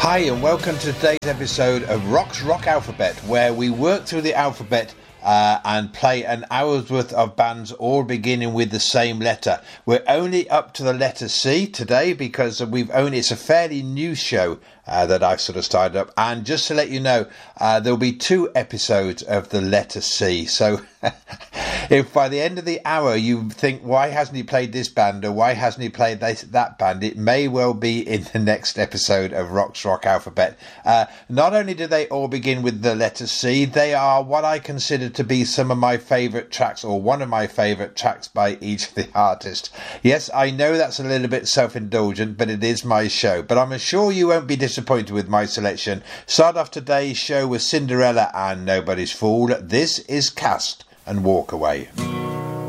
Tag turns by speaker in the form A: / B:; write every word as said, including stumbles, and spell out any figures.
A: Hi and welcome to today's episode of Rock's Rock Alphabet, where we work through the alphabet uh, and play an hour's worth of bands all beginning with the same letter. We're only up to the letter C today because we've only, it's a fairly new show uh, that I've sort of started up. And just to let you know, uh, there'll be two episodes of the letter C. So if by the end of the hour you think, why hasn't he played this band or why hasn't he played this, that band, it may well be in the next episode of Rock's Rock Alphabet. Uh, not only do they all begin with the letter C, they are what I consider to be some of my favourite tracks, or one of my favourite tracks by each of the artists. Yes, I know that's a little bit self-indulgent, but it is my show. But I'm sure you won't be disappointed with my selection. Start off today's show with Cinderella and Nobody's Fool. This is Cast and Walk Away.